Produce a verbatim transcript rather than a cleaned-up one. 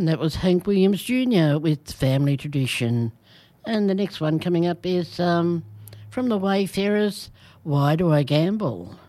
And that was Hank Williams Junior with Family Tradition. And the next one coming up is um, from the Wayfarers, Why Do I Gamble?